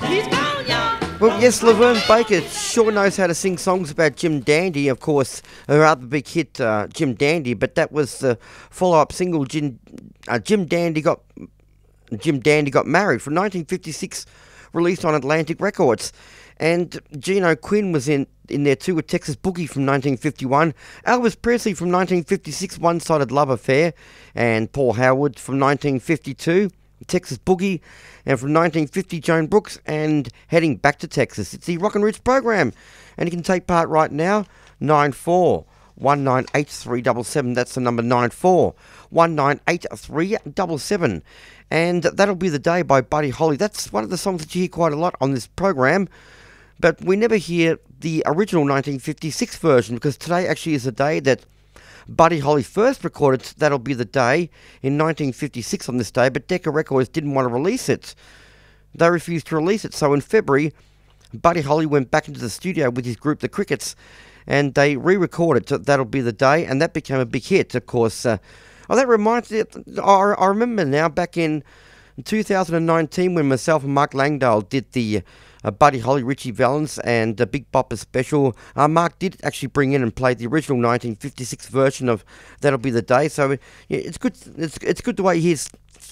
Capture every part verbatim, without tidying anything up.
He's gone, y'all. Well, yes, Laverne Baker sure knows how to sing songs about Jim Dandy, of course, her other big hit, uh, Jim Dandy, but that was the follow-up single, Jim, uh, Jim Dandy got Jim Dandy got married from nineteen fifty-six, released on Atlantic Records. And Gino Quinn was in, in there too with Texas Boogie from nineteen fifty-one, Elvis Presley from nineteen fifty-six, One-Sided Love Affair, and Paul Howard from nineteen fifty-two, Texas Boogie, and from nineteen fifty, Joan Brooks, and Heading Back to Texas. It's the Rockin' Roots program, and you can take part right now, nine four one nine eight three seven seven, that's the number nine four one nine eight three seven seven. And That'll Be the Day by Buddy Holly. That's one of the songs that you hear quite a lot on this program, but we never hear the original nineteen fifty-six version, because today actually is the day that Buddy Holly first recorded That'll Be the Day in nineteen fifty-six on this day, but Decca Records didn't want to release it. They refused to release it, so in February, Buddy Holly went back into the studio with his group, the Crickets, and they re-recorded That'll Be the Day, and that became a big hit, of course. Uh, oh, that reminds me, I, I remember now, back in two thousand nineteen, when myself and Mark Langdale did the uh, Buddy Holly, Richie Valens, and the Big Bopper special, uh, Mark did actually bring in and play the original nineteen fifty-six version of That'll Be the Day, so yeah, it's good, it's, it's good the way he's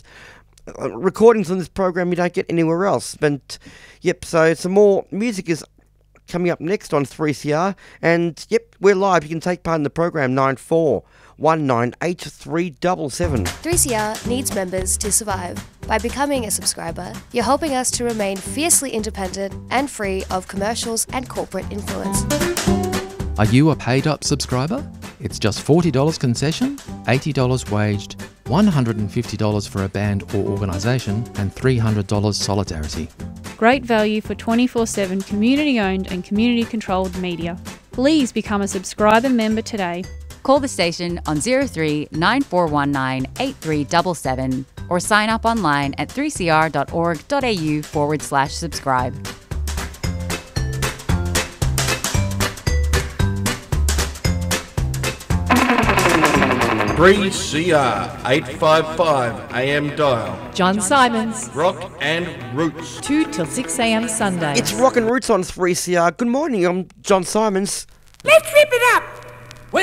uh, recordings on this program you don't get anywhere else. But yep, so some more music is coming up next on three C R, and yep, we're live. You can take part in the program, nine four one nine eight three seven seven. three C R needs members to survive. By becoming a subscriber, you're helping us to remain fiercely independent and free of commercials and corporate influence. Are you a paid up subscriber? It's just forty dollars concession, eighty dollars waged, one hundred fifty dollars for a band or organisation, and three hundred dollars solidarity. Great value for twenty-four seven community-owned and community-controlled media. Please become a subscriber member today. Call the station on zero three nine four one nine eight three seven seven or sign up online at three c r dot org dot a u forward slash subscribe. three C R eight five five A M dial. John Simons. Rock and Roots. two till six a m Sunday. It's Rockin' Roots on three C R. Good morning, I'm John Simons. Let's rip it up.